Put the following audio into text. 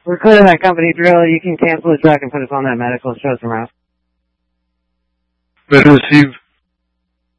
We're clearing that company drill. You can cancel the truck and put us on that medical. Show us around. Better receive.